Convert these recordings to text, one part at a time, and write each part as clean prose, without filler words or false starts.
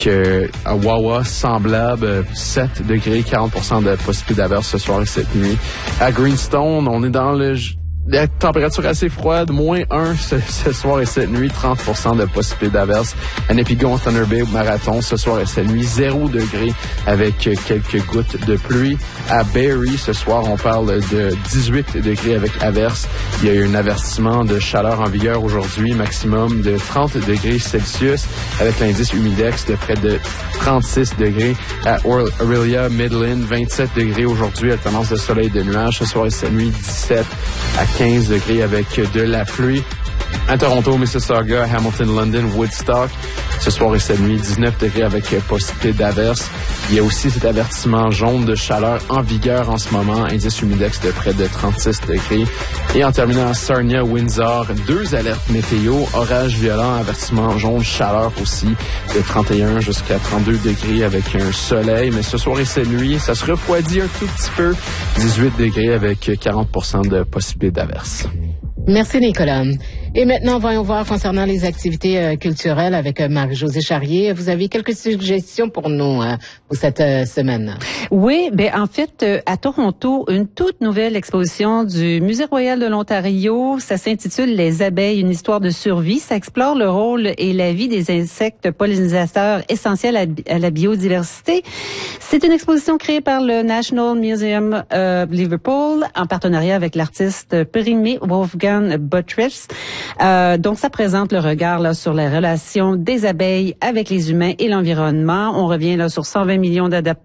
À Wawa, semblable, 7 degrés, 40% de possibilité d'averse ce soir et cette nuit. À Greenstone, on est dans la température assez froide, -1 ce soir et cette nuit, 30% de possibilité d'averse. À Nepigon, Thunder Bay, Marathon, ce soir et cette nuit, 0 degrés avec quelques gouttes de pluie. À Barrie, ce soir, on parle de 18 degrés avec averse. Il y a eu un avertissement de chaleur en vigueur aujourd'hui, maximum de 30 degrés Celsius, avec l'indice humidex de près de 36 degrés. À Orillia, Midland, 27 degrés aujourd'hui, alternance de soleil et de nuages. Ce soir et cette nuit, 17 à 15 degrés avec de la pluie. À Toronto, Mississauga, Hamilton, London, Woodstock, ce soir et cette nuit, 19 degrés avec possibilité d'averse. Il y a aussi cet avertissement jaune de chaleur en vigueur en ce moment, indice humidex de près de 36 degrés. Et en terminant à Sarnia, Windsor, 2 alertes météo, orage violent, avertissement jaune, chaleur aussi, de 31 jusqu'à 32 degrés avec un soleil. Mais ce soir et cette nuit, ça se refroidit un tout petit peu, 18 degrés avec 40% de possibilité d'averse. Merci, Nicolas. Et maintenant, voyons voir concernant les activités culturelles avec Marie-Josée Charrier. Vous avez quelques suggestions pour nous pour cette semaine? Oui, en fait, à Toronto, une toute nouvelle exposition du Musée royal de l'Ontario. Ça s'intitule Les abeilles, une histoire de survie. Ça explore le rôle et la vie des insectes pollinisateurs essentiels à la biodiversité. C'est une exposition créée par le National Museum of Liverpool en partenariat avec l'artiste périmé Wolfgang Buttress. Donc, ça présente le regard là sur la relation des abeilles avec les humains et l'environnement. On revient là sur 120 millions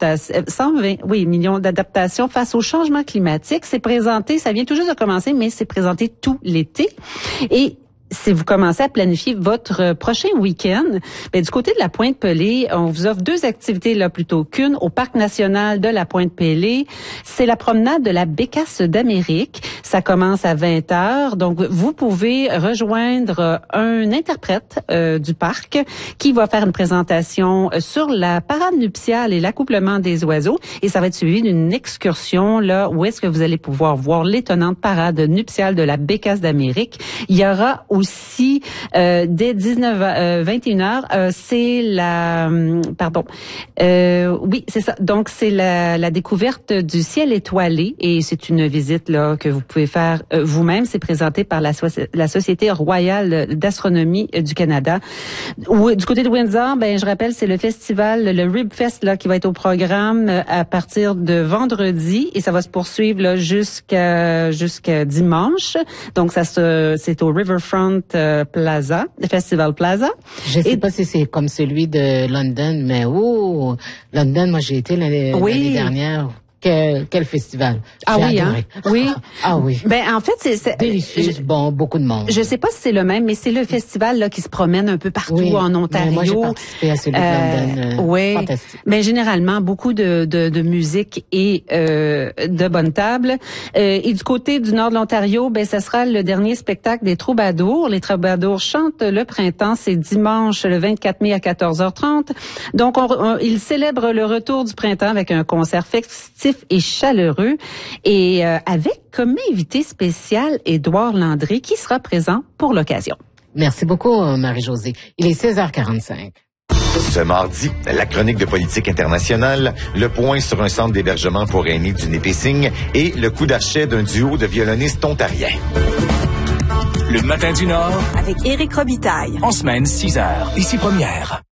d'adaptations face au changement climatique. C'est présenté, ça vient tout juste de commencer, mais c'est présenté tout l'été. Et si vous commencez à planifier votre prochain week-end, du côté de la Pointe-Pelée, on vous offre 2 activités là plutôt qu'une au Parc national de la Pointe-Pelée. C'est la promenade de la Bécasse d'Amérique. Ça commence à 20h. Donc, vous pouvez rejoindre un interprète du parc qui va faire une présentation sur la parade nuptiale et l'accouplement des oiseaux. Et ça va être suivi d'une excursion là où est-ce que vous allez pouvoir voir l'étonnante parade nuptiale de la Bécasse d'Amérique. Il y aura aussi dès 21h, c'est la oui, c'est ça. Donc c'est la découverte du ciel étoilé et c'est une visite là que vous pouvez faire vous-même. C'est présenté par la Société royale d'astronomie du Canada. Du côté de Windsor, je rappelle, c'est le festival, le Rib Fest là qui va être au programme à partir de vendredi et ça va se poursuivre là jusqu'à dimanche. Donc c'est au Riverfront Plaza, le Festival Plaza. Je sais pas si c'est comme celui de London, mais London, moi j'ai été l'année dernière. Quel festival. Ah oui, hein? Oui. Ah oui. En fait, c'est délicieux, beaucoup de monde. Je sais pas si c'est le même, mais c'est le festival là qui se promène un peu partout en Ontario. Moi, j'ai participé à celui de London. Oui. Fantastique. Généralement, beaucoup de musique et de bonne table. Et du côté du nord de l'Ontario, ça sera le dernier spectacle des Troubadours. Les Troubadours chantent le printemps. C'est dimanche, le 24 mai à 14h30. Donc, ils célèbrent le retour du printemps avec un concert festif et chaleureux et avec comme invité spécial Édouard Landry qui sera présent pour l'occasion. Merci beaucoup Marie-Josée. Il est 16h45. Ce mardi, la chronique de politique internationale, le point sur un centre d'hébergement pour aînés du Nipissing et le coup d'archet d'un duo de violonistes ontariens. Le matin du Nord avec Éric Robitaille. En semaine 6h, ici Première.